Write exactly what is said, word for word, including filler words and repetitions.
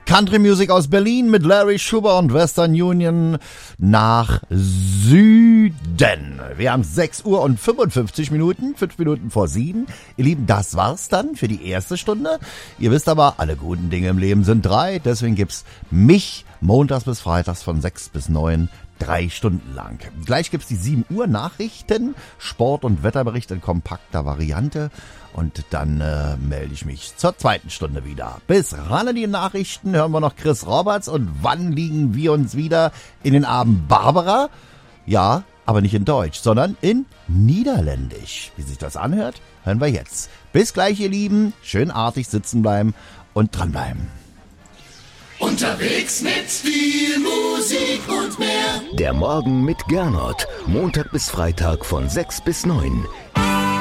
Country Music aus Berlin mit Larry Schuber und Western Union nach Süden. Wir haben sechs Uhr und fünfundfünfzig Minuten, fünf Minuten vor sieben. Ihr Lieben, das war's dann für die erste Stunde. Ihr wisst aber, alle guten Dinge im Leben sind drei. Deswegen gibt's mich montags bis freitags von sechs bis neun. Drei Stunden lang. Gleich gibt's die sieben Uhr Nachrichten, Sport- und Wetterbericht in kompakter Variante. Und dann äh, melde ich mich zur zweiten Stunde wieder. Bis ran an die Nachrichten hören wir noch Chris Roberts. Und wann liegen wir uns wieder in den Abend Barbara? Ja, aber nicht in Deutsch, sondern in Niederländisch. Wie sich das anhört, hören wir jetzt. Bis gleich, ihr Lieben. Schön artig sitzen bleiben und dranbleiben. Unterwegs mit viel Musik und mehr. Der Morgen mit Gernot. Montag bis Freitag von sechs bis neun.